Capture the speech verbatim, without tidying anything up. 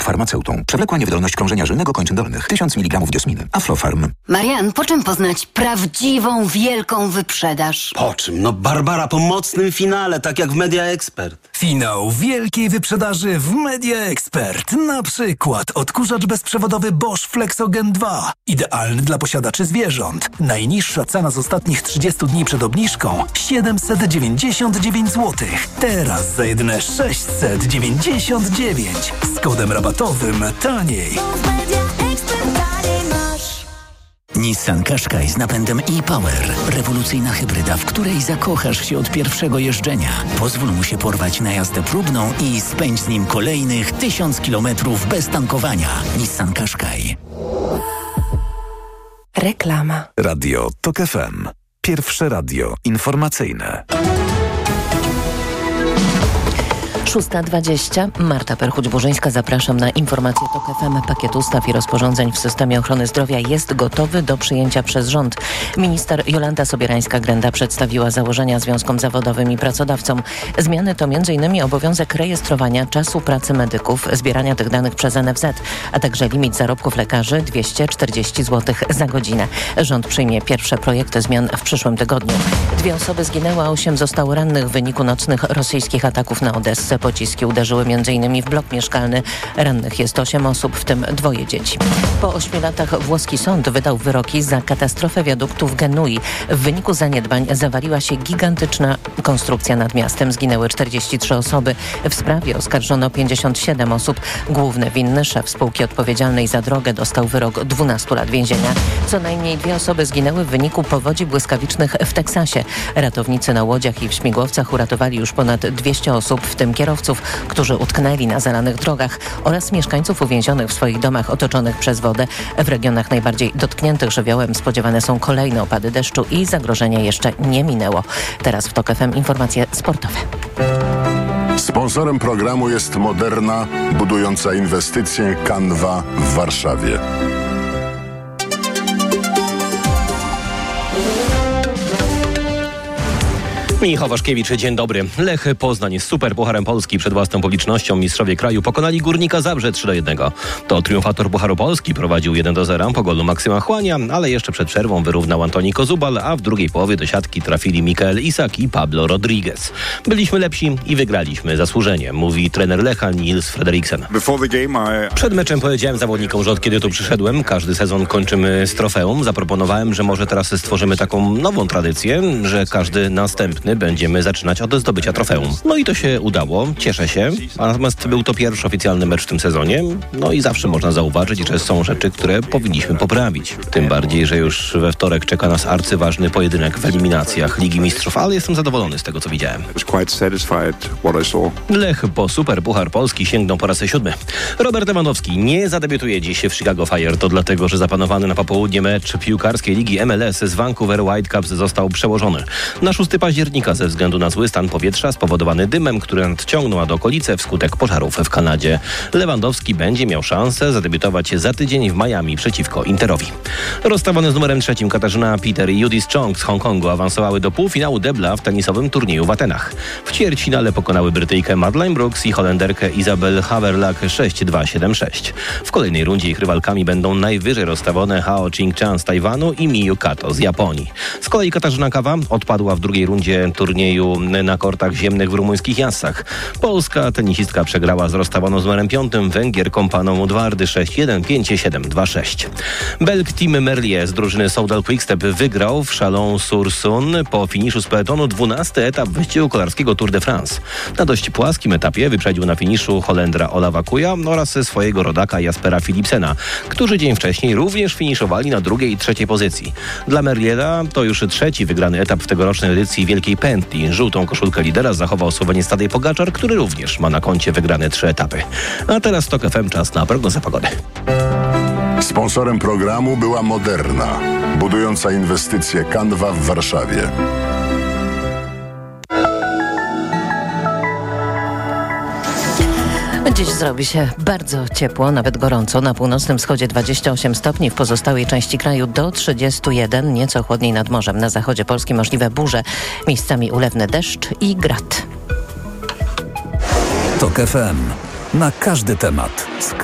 farmaceutą. Przewlekła niewydolność krążenia żylnego kończyn dolnych. tysiąc miligramów diosminy. Aflofarm. Marian, po czym poznać prawdziwą, wielką wyprzedaż? Po czym? No Barbara, po mocnym finale, tak jak w Media Expert. Finał wielkiej wyprzedaży w Media Expert. Na przykład odkurzacz bezprzewodowy Bosch Flexogen dwa. Idealny dla posiadaczy zwierząt. Najniższa cena z ostatnich trzydziestu dni przed obniżką siedemset dziewięćdziesiąt dziewięć złotych. Teraz za jedyne sześćset dziewięćdziesiąt dziewięć. Z kodem rabatowym taniej. Nissan Qashqai z napędem e-Power. Rewolucyjna hybryda, w której zakochasz się od pierwszego jeżdżenia. Pozwól mu się porwać na jazdę próbną i spędź z nim kolejnych tysiąc kilometrów bez tankowania. Nissan Qashqai. Reklama. Radio Tok F M. Pierwsze radio informacyjne. szósta dwadzieścia. Marta Perchuć-Burzyńska, zapraszam na informację Tok F M. Pakiet ustaw i rozporządzeń w systemie ochrony zdrowia jest gotowy do przyjęcia przez rząd. Minister Jolanta Sobierańska-Grenda przedstawiła założenia związkom zawodowym i pracodawcom. Zmiany to między innymi obowiązek rejestrowania czasu pracy medyków, zbierania tych danych przez N F Z, a także limit zarobków lekarzy dwieście czterdzieści złotych za godzinę. Rząd przyjmie pierwsze projekty zmian w przyszłym tygodniu. Dwie osoby zginęły, a osiem zostało rannych w wyniku nocnych rosyjskich ataków na Odessę. Pociski uderzyły między innymi w blok mieszkalny. Rannych jest osiem osób, w tym dwoje dzieci. Po ośmiu latach włoski sąd wydał wyroki za katastrofę wiaduktu w Genui. W wyniku zaniedbań zawaliła się gigantyczna konstrukcja nad miastem. Zginęły czterdzieści trzy osoby. W sprawie oskarżono pięćdziesiąt siedem osób. Główny winny, szef spółki odpowiedzialnej za drogę, dostał wyrok dwunastu lat więzienia. Co najmniej dwie osoby zginęły w wyniku powodzi błyskawicznych w Teksasie. Ratownicy na łodziach i w śmigłowcach uratowali już ponad dwieście osób, w tym kierowców, którzy utknęli na zalanych drogach, oraz mieszkańców uwięzionych w swoich domach otoczonych przez wodę. W regionach najbardziej dotkniętych żywiołem spodziewane są kolejne opady deszczu i zagrożenie jeszcze nie minęło. Teraz w Tok F M informacje sportowe. Sponsorem programu jest Moderna, budująca inwestycje Canva w Warszawie. Michał Waszkiewicz, dzień dobry. Lech Poznań z Superpucharem Polski przed własną publicznością. Mistrzowie kraju pokonali Górnika Zabrze trzy do jednego. To triumfator Pucharu Polski prowadził jeden do zera po golu Maksyma Chłania, ale jeszcze przed przerwą wyrównał Antoni Kozubal, a w drugiej połowie do siatki trafili Mikael Isak i Pablo Rodriguez. Byliśmy lepsi i wygraliśmy zasłużenie, mówi trener Lecha Nils Frederiksen. Przed meczem powiedziałem zawodnikom, że od kiedy tu przyszedłem, każdy sezon kończymy z trofeum. Zaproponowałem, że może teraz stworzymy taką nową tradycję, że każdy następny będziemy zaczynać od zdobycia trofeum. No i to się udało, cieszę się. Natomiast był to pierwszy oficjalny mecz w tym sezonie. No i zawsze można zauważyć, że są rzeczy, które powinniśmy poprawić. Tym bardziej, że już we wtorek czeka nas arcyważny pojedynek w eliminacjach Ligi Mistrzów, ale jestem zadowolony z tego, co widziałem. Lech po Superpuchar Polski sięgnął po raz siódmy. Robert Lewandowski nie zadebiutuje dziś w Chicago Fire. To dlatego, że zaplanowany na popołudnie mecz piłkarskiej Ligi M L S z Vancouver Whitecaps został przełożony na szóstego października ze względu na zły stan powietrza spowodowany dymem, który nadciągnął do okolice wskutek pożarów w Kanadzie. Lewandowski będzie miał szansę zadebiutować za tydzień w Miami przeciwko Interowi. Rozstawione z numerem trzecim Katarzyna Peter i Judith Chong z Hongkongu awansowały do półfinału debla w tenisowym turnieju w Atenach. W ćwierćfinale pokonały Brytyjkę Madeleine Brooks i Holenderkę Isabel Haverlak sześć dwa siedem sześć. W kolejnej rundzie ich rywalkami będą najwyżej rozstawione Hao Qingchan z Tajwanu i Miyu Kato z Japonii. Z kolei Katarzyna Kawa odpadła w drugiej rundzie turnieju na kortach ziemnych w rumuńskich Jassach. Polska tenisistka przegrała z rozstawioną z numerem piątym Węgierką paną Udwardy sześć jeden pięć siedem dwa sześć. Belg Tim Merlier z drużyny Soudal Quickstep wygrał w Chalon-sur-Saône po finiszu z peletonu dwunasty etap wyścigu kolarskiego Tour de France. Na dość płaskim etapie wyprzedził na finiszu Holendra Olawa Kuja oraz swojego rodaka Jaspera Philipsena, którzy dzień wcześniej również finiszowali na drugiej i trzeciej pozycji. Dla Merliera to już trzeci wygrany etap w tegorocznej edycji Wielkiej Pętli. Żółtą koszulkę lidera zachował Słoweniec Tadej Pogaczar, który również ma na koncie wygrane trzy etapy. A teraz Tok F M, czas na prognozę pogody. Sponsorem programu była Moderna, budująca inwestycje Canva w Warszawie. Dziś zrobi się bardzo ciepło, nawet gorąco. Na północnym wschodzie dwadzieścia osiem stopni, w pozostałej części kraju do trzydziestu jeden, nieco chłodniej nad morzem. Na zachodzie Polski możliwe burze, miejscami ulewny deszcz i grad. Tok F M. Na każdy temat.